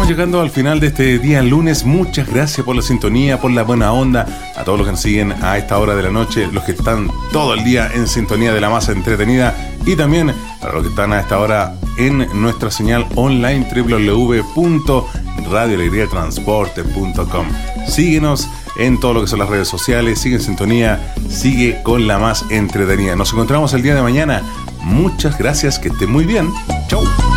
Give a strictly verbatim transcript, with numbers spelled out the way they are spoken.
llegando al final de este día lunes. Muchas gracias por la sintonía, por la buena onda. A todos los que nos siguen a esta hora de la noche, los que están todo el día en sintonía de la masa entretenida, y también para los que están a esta hora en nuestra señal online doble u doble u doble u punto radio alegría transporte punto com. Síguenos en todo lo que son las redes sociales, sigue en sintonía, sigue con la más entretenida. Nos encontramos el día de mañana. Muchas gracias, que esté muy bien. Chau.